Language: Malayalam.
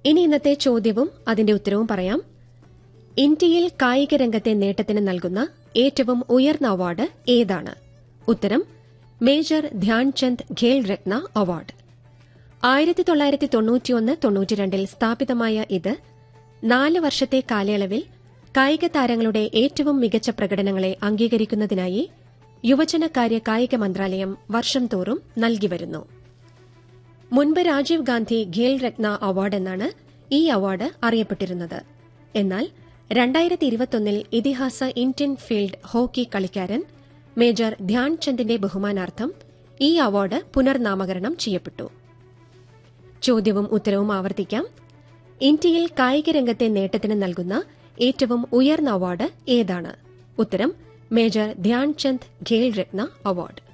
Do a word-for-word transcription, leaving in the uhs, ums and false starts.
ഇനി ഇന്നത്തെ ചോദ്യവും അതിന്റെ ഉത്തരവും പറയാം. ഇന്ത്യയിൽ കായിക രംഗത്തെ നേട്ടത്തിന് നൽകുന്ന ഏറ്റവും ഉയർന്ന അവാർഡ് ഏതാണ്? ഉത്തരം മേജർ ധ്യാൻചന്ദ് ഖേൽ രത്ന അവാർഡ്. ആയിരത്തി തൊള്ളായിരത്തി തൊണ്ണൂറ്റിയൊന്ന് തൊണ്ണൂറ്റിരണ്ടിൽ സ്ഥാപിതമായ ഇത് നാല് വർഷത്തെ കാലയളവിൽ കായിക താരങ്ങളുടെ ഏറ്റവും മികച്ച പ്രകടനങ്ങളെ അംഗീകരിക്കുന്നതിനായി യുവജനകാര്യ കായിക മന്ത്രാലയം വർഷം തോറും നൽകിവരുന്നു. മുൻപ് രാജീവ് ഗാന്ധി ഖേൽ രത്ന അവാർഡ് എന്നാണ് ഈ അവാർഡ് അറിയപ്പെട്ടിരുന്നത്. എന്നാൽ രണ്ടായിരത്തി ഇരുപത്തൊന്നിൽ ഇതിഹാസ ഇന്ത്യൻ ഫീൽഡ് ഹോക്കി കളിക്കാരൻ മേജർ ധ്യാൻചന്ദിന്റെ ബഹുമാനാർത്ഥം ഈ അവാർഡ് പുനർനാമകരണം ചെയ്യപ്പെട്ടു. ചോദ്യവും ഉത്തരവും ആവർത്തിക്കാം. ഇന്ത്യയിൽ കായിക രംഗത്തെ നേട്ടത്തിന് നൽകുന്ന ഏറ്റവും ഉയർന്ന അവാർഡ് ഏതാണ്? ഉത്തരം മേജർ ധ്യാൻചന്ദ് ഖേൽ രത്ന അവാർഡ്.